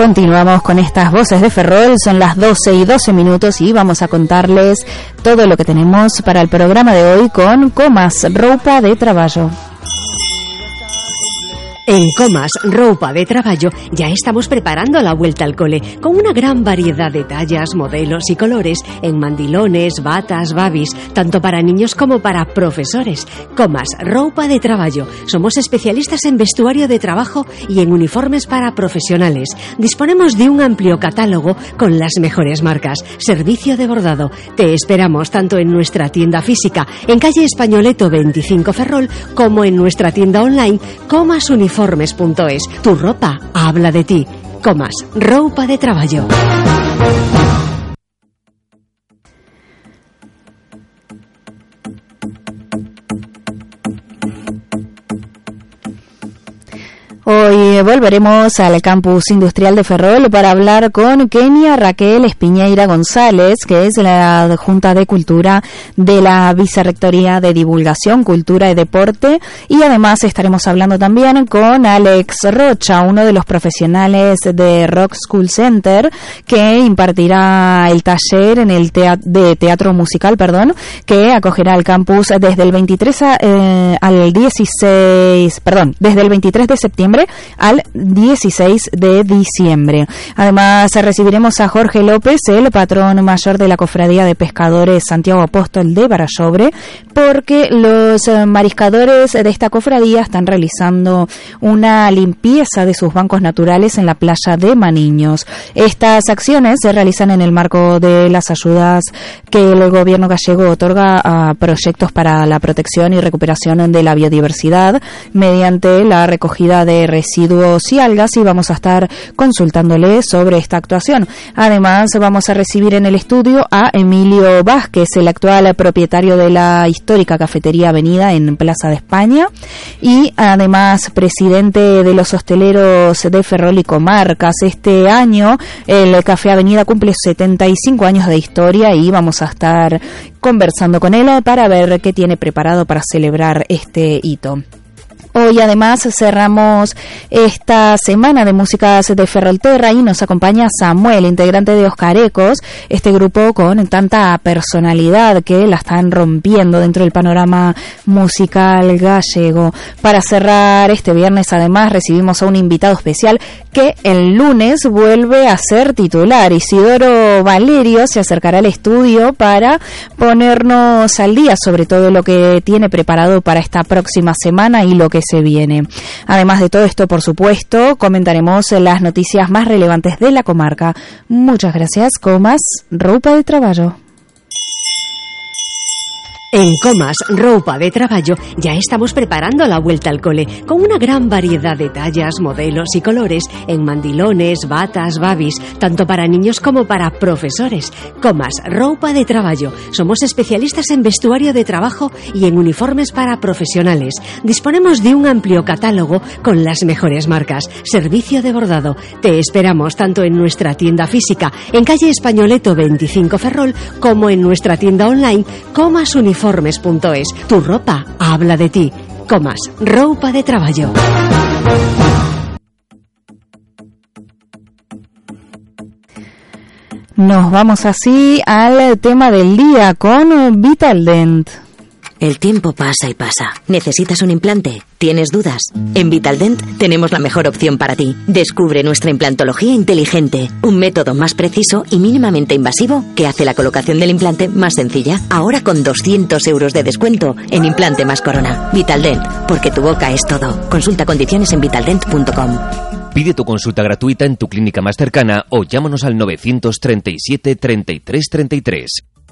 Continuamos con estas voces de Ferrol, son las 12:12 y vamos a contarles todo lo que tenemos para el programa de hoy con Comas, roupa de traballo. En Comas, roupa de traballo, ya estamos preparando la vuelta al cole con una gran variedad de tallas, modelos y colores en mandilones, batas, babis, tanto para niños como para profesores. Comas, roupa de traballo. Somos especialistas en vestuario de trabajo y en uniformes para profesionales. Disponemos de un amplio catálogo con las mejores marcas. Servicio de bordado. Te esperamos tanto en nuestra tienda física en calle Españoleto 25 Ferrol como en nuestra tienda online comasuniformes.es. Tu ropa habla de ti. Comas, roupa de traballo. Hoy volveremos al campus industrial de Ferrol para hablar con Kenia Raquel Espiñeira González, que es la adjunta de Cultura de la Vicerrectoría de Divulgación, Cultura y Deporte, y además estaremos hablando también con Alex Rocha, uno de los profesionales de Rock School Center, que impartirá el taller en el de teatro musical, que acogerá el campus desde el 23 desde el 23 de septiembre al 16 de diciembre. Además, recibiremos a Jorge López, el patrón mayor de la Cofradía de Pescadores Santiago Apóstol de Barallobre, porque los mariscadores de esta cofradía están realizando una limpieza de sus bancos naturales en la playa de Maniños. Estas acciones se realizan en el marco de las ayudas que el gobierno gallego otorga a proyectos para la protección y recuperación de la biodiversidad mediante la recogida de residuos y algas, y vamos a estar consultándole sobre esta actuación. Además, vamos a recibir en el estudio a Emilio Vázquez, el actual propietario de la histórica Cafetería Avenida en Plaza de España, y además presidente de los hosteleros de Ferrol y comarcas. Este año el Café Avenida cumple 75 años de historia y vamos a estar conversando con él para ver qué tiene preparado para celebrar este hito. Hoy además cerramos esta semana de músicas de Ferrolterra y nos acompaña Samuel, integrante de Oscarecos, este grupo con tanta personalidad que la están rompiendo dentro del panorama musical gallego. Para cerrar este viernes además recibimos a un invitado especial que el lunes vuelve a ser titular. Isidoro Valerio se acercará al estudio para ponernos al día sobre todo lo que tiene preparado para esta próxima semana y lo que se viene. Además de todo esto, por supuesto, comentaremos las noticias más relevantes de la comarca. Muchas gracias. Comas, roupa de traballo. En Comas, roupa de traballo, ya estamos preparando la vuelta al cole con una gran variedad de tallas, modelos y colores en mandilones, batas, babis, tanto para niños como para profesores. Comas, roupa de traballo. Somos especialistas en vestuario de trabajo y en uniformes para profesionales. Disponemos de un amplio catálogo con las mejores marcas. Servicio de bordado. Te esperamos tanto en nuestra tienda física en calle Españoleto 25 Ferrol como en nuestra tienda online comasuniformes.es. Tu ropa habla de ti. Comas, roupa de traballo. Nos vamos así al tema del día con Vitaldent. El tiempo pasa y pasa. ¿Necesitas un implante? ¿Tienes dudas? En Vitaldent tenemos la mejor opción para ti. Descubre nuestra implantología inteligente, un método más preciso y mínimamente invasivo que hace la colocación del implante más sencilla. Ahora con 200 euros de descuento en implante más corona. Vitaldent, porque tu boca es todo. Consulta condiciones en vitaldent.com. Pide tu consulta gratuita en tu clínica más cercana o llámanos al 937 33 33.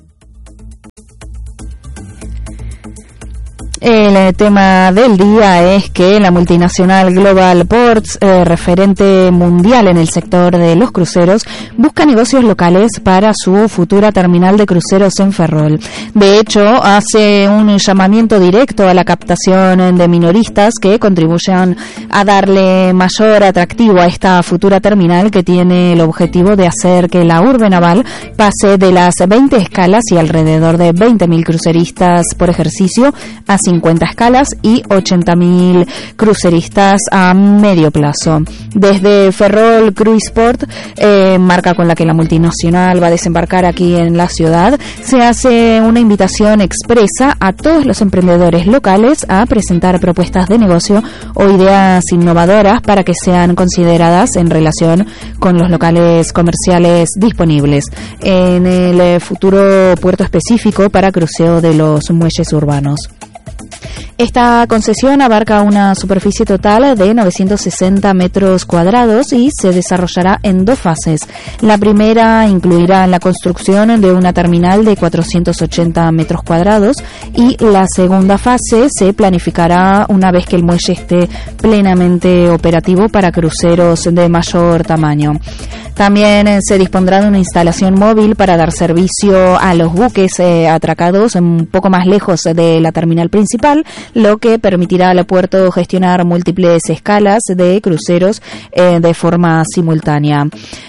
El tema del día es que la multinacional Global Ports, referente mundial en el sector de los cruceros, busca negocios locales para su futura terminal de cruceros en Ferrol. De hecho, hace un llamamiento directo a la captación de minoristas que contribuyan a darle mayor atractivo a esta futura terminal que tiene el objetivo de hacer que la urbe naval pase de las 20 escalas y alrededor de 20.000 cruceristas por ejercicio a 50 escalas y 80.000 cruceristas a medio plazo. Desde Ferrol Cruisport, marca con la que la multinacional va a desembarcar aquí en la ciudad, se hace una invitación expresa a todos los emprendedores locales a presentar propuestas de negocio o ideas innovadoras para que sean consideradas en relación con los locales comerciales disponibles en el futuro puerto específico para cruceo de los muelles urbanos. Esta concesión abarca una superficie total de 960 metros cuadrados y se desarrollará en 2 fases. La primera incluirá la construcción de una terminal de 480 metros cuadrados y la segunda fase se planificará una vez que el muelle esté plenamente operativo para cruceros de mayor tamaño. También se dispondrá de una instalación móvil para dar servicio a los buques atracados un poco más lejos de la terminal principal, lo que permitirá al puerto gestionar múltiples escalas de cruceros de forma simultánea.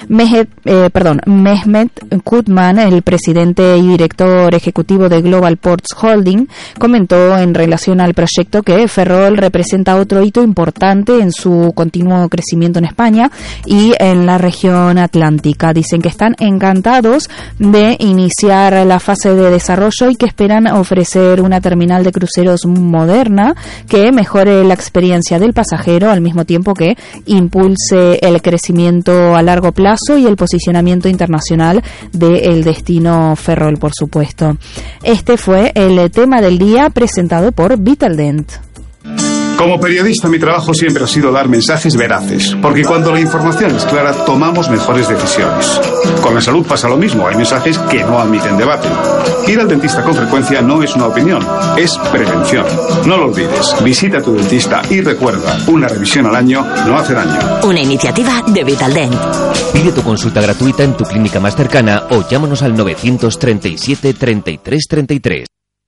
Mehmet Kutman, el presidente y director ejecutivo de Global Ports Holding, comentó en relación al proyecto que Ferrol representa otro hito importante en su continuo crecimiento en España y en la región atlántica. Dicen que están encantados de iniciar la fase de desarrollo y que esperan ofrecer una terminal de cruceros moderna que mejore la experiencia del pasajero al mismo tiempo que impulse el crecimiento a largo plazo y el posicionamiento internacional del destino Ferrol, por supuesto. Este fue el tema del día presentado por Vitaldent. Como periodista, mi trabajo siempre ha sido dar mensajes veraces, porque cuando la información es clara, tomamos mejores decisiones. Con la salud pasa lo mismo, hay mensajes que no admiten debate. Ir al dentista con frecuencia no es una opinión, es prevención. No lo olvides, visita a tu dentista y recuerda, una revisión al año no hace daño. Una iniciativa de Vitaldent. Pide tu consulta gratuita en tu clínica más cercana o llámanos al 937 33 33.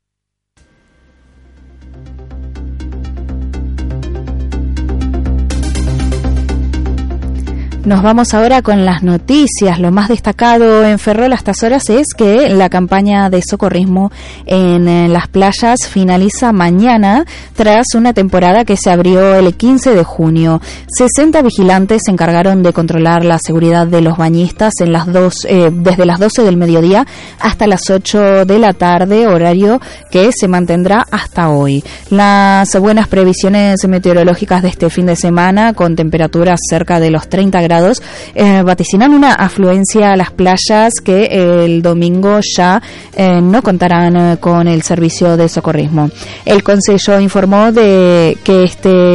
Nos vamos ahora con las noticias. Lo más destacado en Ferrol a estas horas es que la campaña de socorrismo en las playas finaliza mañana tras una temporada que se abrió el 15 de junio. 60 vigilantes se encargaron de controlar la seguridad de los bañistas en desde las 12 del mediodía hasta las 8 de la tarde, horario que se mantendrá hasta hoy. Las buenas previsiones meteorológicas de este fin de semana, con temperaturas cerca de los 30 grados, vaticinan una afluencia a las playas que el domingo ya no contarán con el servicio de socorrismo. El Concello informó de que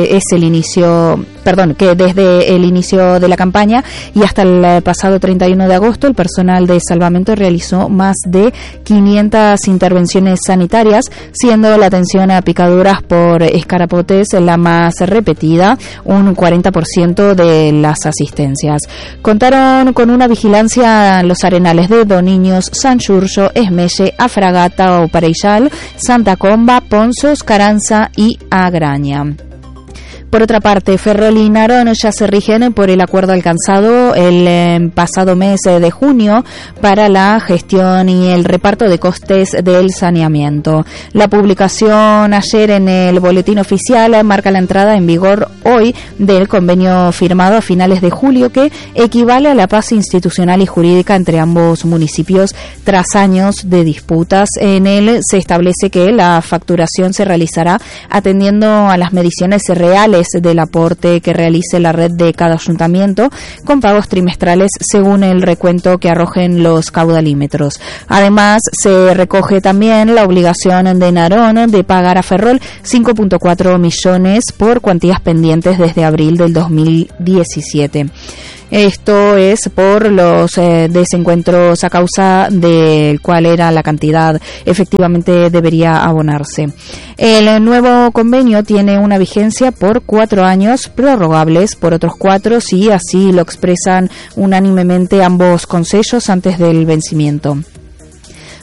que desde el inicio de la campaña y hasta el pasado 31 de agosto el personal de salvamento realizó más de 500 intervenciones sanitarias, siendo la atención a picaduras por escarapotes la más repetida, un 40% de las asistencias. Contaron con una vigilancia en los arenales de Doniños, San Xurxo, Esmelle, Afragata o Pareillal, Santa Comba, Ponzos, Caranza y Agraña. Por otra parte, Ferrol y Narón ya se rigen por el acuerdo alcanzado el pasado mes de junio para la gestión y el reparto de costes del saneamiento. La publicación ayer en el boletín oficial marca la entrada en vigor hoy del convenio firmado a finales de julio que equivale a la paz institucional y jurídica entre ambos municipios tras años de disputas. En él se establece que la facturación se realizará atendiendo a las mediciones reales del aporte que realice la red de cada ayuntamiento, con pagos trimestrales según el recuento que arrojen los caudalímetros. Además, se recoge también la obligación de Narón de pagar a Ferrol 5.4 millones por cuantías pendientes desde abril del 2017. Esto es por los desencuentros a causa del cual era la cantidad efectivamente debería abonarse. El nuevo convenio tiene una vigencia por 4 años, prorrogables por otros 4 si así lo expresan unánimemente ambos concellos antes del vencimiento.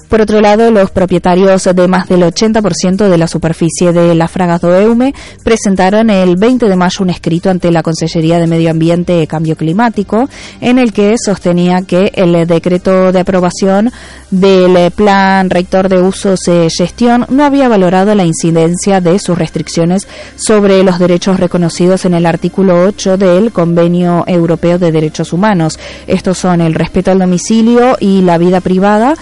Por otro lado, los propietarios de más del 80% de la superficie de las Fragas do Eume presentaron el 20 de mayo un escrito ante la Consellería de Medio Ambiente y Cambio Climático en el que sostenía que el decreto de aprobación del Plan Rector de Usos y Gestión no había valorado la incidencia de sus restricciones sobre los derechos reconocidos en el artículo 8 del Convenio Europeo de Derechos Humanos. Estos son el respeto al domicilio y la vida privada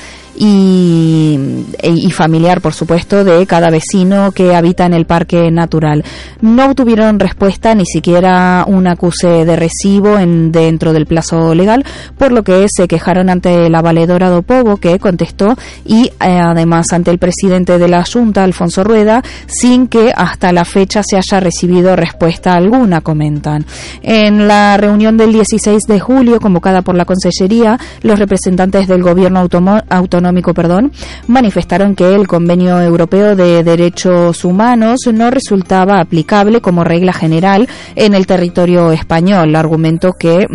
y familiar, por supuesto, de cada vecino que habita en el parque natural. No obtuvieron respuesta, ni siquiera un acuse de recibo dentro del plazo legal, por lo que se quejaron ante la valedora do Povo, que contestó, y además ante el presidente de la Junta, Alfonso Rueda, sin que hasta la fecha se haya recibido respuesta alguna, comentan. En la reunión del 16 de julio, convocada por la Consellería, los representantes del gobierno autonómico manifestaron que el Convenio Europeo de Derechos Humanos no resultaba aplicable como regla general en el territorio español, argumento que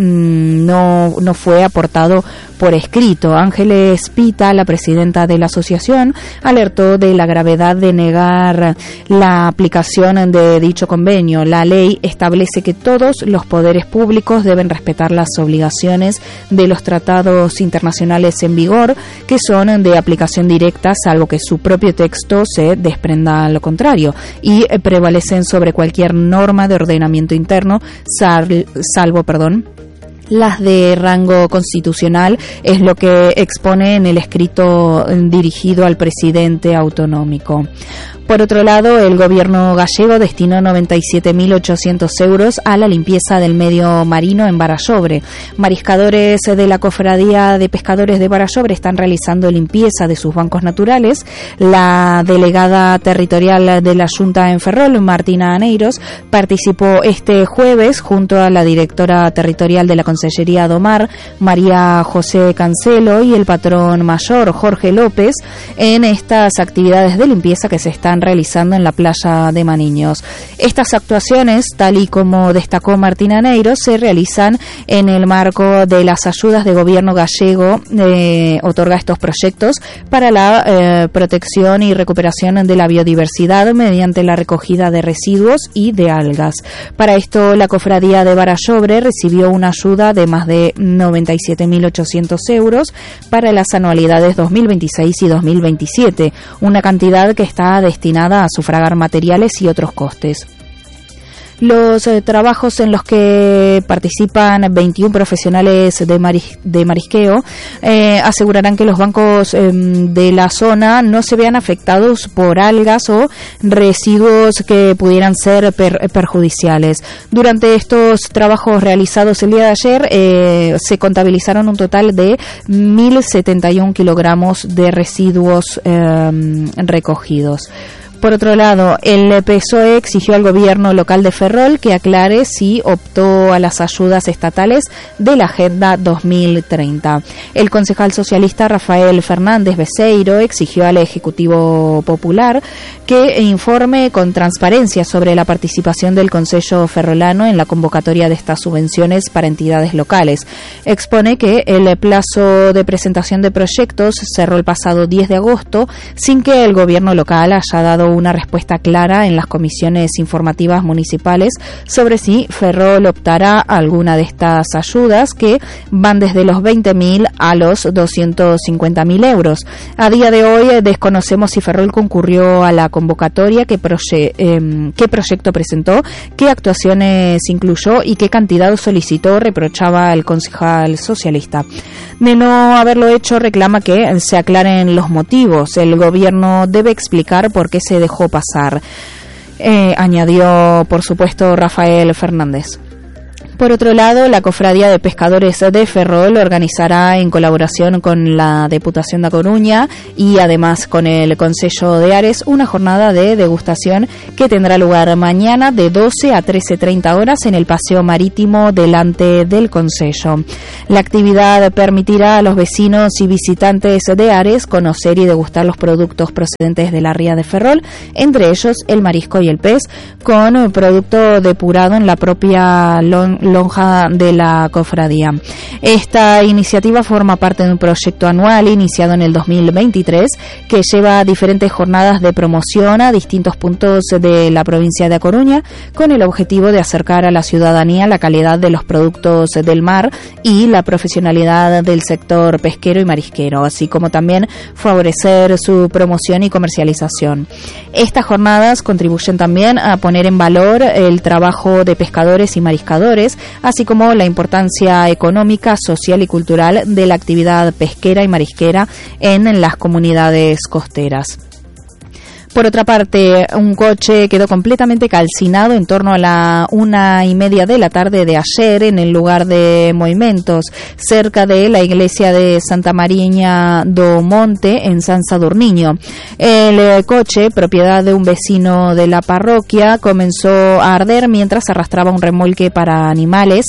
no fue aportado por escrito. Ángeles Pita, la presidenta de la asociación, alertó de la gravedad de negar la aplicación de dicho convenio. La ley establece que todos los poderes públicos deben respetar las obligaciones de los tratados internacionales en vigor, que son de aplicación directa, salvo que su propio texto se desprenda a lo contrario, y prevalecen sobre cualquier norma de ordenamiento interno, salvo las de rango constitucional, es lo que expone en el escrito dirigido al presidente autonómico. Por otro lado, el gobierno gallego destinó 97.800 euros a la limpieza del medio marino en Barallobre. Mariscadores de la Cofradía de Pescadores de Barallobre están realizando limpieza de sus bancos naturales. La delegada territorial de la Junta en Ferrol, Martina Aneiros, participó este jueves junto a la directora territorial de la Consellería do Mar, María José Cancelo, y el patrón mayor, Jorge López, en estas actividades de limpieza que se están realizando en la playa de Maniños. Estas actuaciones, tal y como destacó Martina Aneiros, se realizan en el marco de las ayudas de gobierno gallego, otorga estos proyectos para la protección y recuperación de la biodiversidad mediante la recogida de residuos y de algas. Para esto, la Cofradía de Barallobre recibió una ayuda de más de 97.800 euros para las anualidades 2026 y 2027, una cantidad que está destinada a sufragar materiales y otros costes. Los trabajos en los que participan 21 profesionales de marisqueo asegurarán que los bancos de la zona no se vean afectados por algas o residuos que pudieran ser perjudiciales. Durante estos trabajos realizados el día de ayer se contabilizaron un total de 1.071 kilogramos de residuos recogidos. Por otro lado, el PSOE exigió al gobierno local de Ferrol que aclare si optó a las ayudas estatales de la Agenda 2030. El concejal socialista Rafael Fernández Beseiro exigió al Ejecutivo Popular que informe con transparencia sobre la participación del Concello ferrolano en la convocatoria de estas subvenciones para entidades locales. Expone que el plazo de presentación de proyectos cerró el pasado 10 de agosto sin que el gobierno local haya dado una respuesta clara en las comisiones informativas municipales sobre si Ferrol optará a alguna de estas ayudas, que van desde los 20.000 a los 250.000 euros. A día de hoy desconocemos si Ferrol concurrió a la convocatoria, qué proyecto presentó, qué actuaciones incluyó y qué cantidad solicitó, reprochaba el concejal socialista. De no haberlo hecho, reclama que se aclaren los motivos. El gobierno debe explicar por qué se dejó pasar, añadió, por supuesto, Rafael Fernández. Por otro lado, la Cofradía de Pescadores de Ferrol organizará, en colaboración con la Deputación da Coruña y además con el Concello de Ares, una jornada de degustación que tendrá lugar mañana de 12 a 13:30 horas en el Paseo Marítimo delante del Concello. La actividad permitirá a los vecinos y visitantes de Ares conocer y degustar los productos procedentes de la ría de Ferrol, entre ellos el marisco y el pez, con producto depurado en la propia lonja de la cofradía. Esta iniciativa forma parte de un proyecto anual iniciado en el 2023 que lleva diferentes jornadas de promoción a distintos puntos de la provincia de A Coruña con el objetivo de acercar a la ciudadanía la calidad de los productos del mar y la profesionalidad del sector pesquero y marisquero, así como también favorecer su promoción y comercialización. Estas jornadas contribuyen también a poner en valor el trabajo de pescadores y mariscadores, así como la importancia económica, social y cultural de la actividad pesquera y marisquera en las comunidades costeras. Por otra parte, un coche quedó completamente calcinado en torno a la 1:30 de la tarde de ayer en el lugar de Moimentos, cerca de la iglesia de Santa Mariña do Monte en San Sadurniño. El coche, propiedad de un vecino de la parroquia, comenzó a arder mientras arrastraba un remolque para animales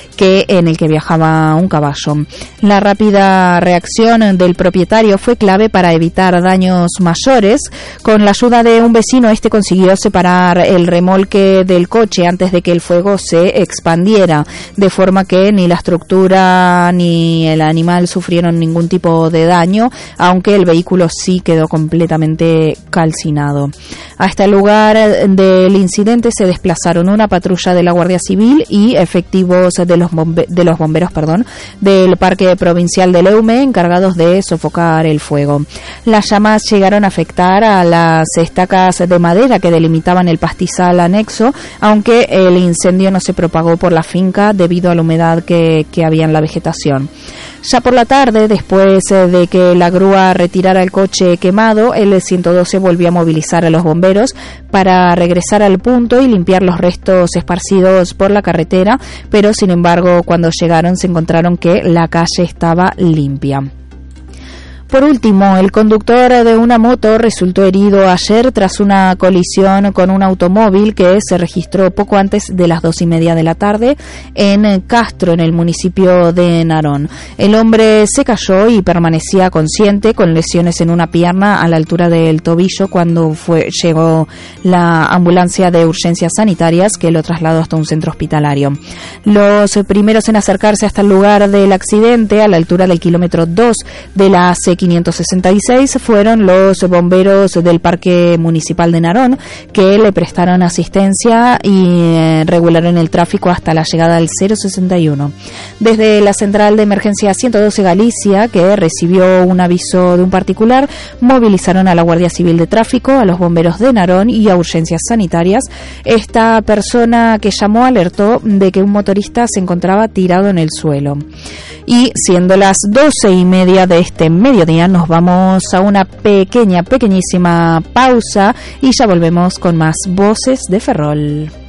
en el que viajaba un caballo. La rápida reacción del propietario fue clave para evitar daños mayores. Con la ayuda de un vecino, consiguió separar el remolque del coche antes de que el fuego se expandiera, de forma que ni la estructura ni el animal sufrieron ningún tipo de daño, aunque el vehículo sí quedó completamente calcinado. Hasta el lugar del incidente se desplazaron una patrulla de la Guardia Civil y efectivos de los bomberos del Parque Provincial de Leume, encargados de sofocar el fuego. Las llamas llegaron a afectar a las estacas de madera que delimitaban el pastizal anexo, aunque el incendio no se propagó por la finca debido a la humedad que había en la vegetación. Ya por la tarde, después de que la grúa retirara el coche quemado, el 112 volvió a movilizar a los bomberos para regresar al punto y limpiar los restos esparcidos por la carretera, pero sin embargo, cuando llegaron se encontraron que la calle estaba limpia. Por último, el conductor de una moto resultó herido ayer tras una colisión con un automóvil que se registró poco antes de las 2:30 de la tarde en Castro, en el municipio de Narón. El hombre se cayó y permanecía consciente con lesiones en una pierna a la altura del tobillo cuando llegó la ambulancia de urgencias sanitarias que lo trasladó hasta un centro hospitalario. Los primeros en acercarse hasta el lugar del accidente, a la altura del kilómetro 2 de la C566, fueron los bomberos del Parque Municipal de Narón, que le prestaron asistencia y regularon el tráfico hasta la llegada del 061. Desde la central de emergencia 112 Galicia, que recibió un aviso de un particular, movilizaron a la Guardia Civil de Tráfico, a los bomberos de Narón y a urgencias sanitarias. Esta persona que llamó alertó de que un motorista se encontraba tirado en el suelo. Y siendo las 12:30 de este mediodía, nos vamos a una pequeñísima pausa y ya volvemos con más Voces de Ferrol.